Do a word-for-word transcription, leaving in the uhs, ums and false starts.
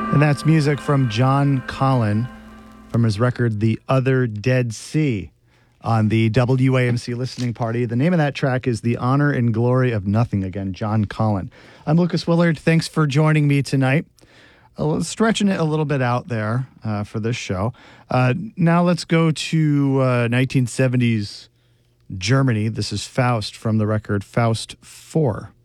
And that's music from John Collen from his record, The Other Dead Sea, on the W A M C listening party. The name of that track is The Honor and Glory of Nothing. Again, John Collen. I'm Lucas Willard. Thanks for joining me tonight. Uh, stretching it a little bit out there uh, for this show. Uh, now let's go to uh, nineteen seventies Germany. This is Faust from the record Faust four.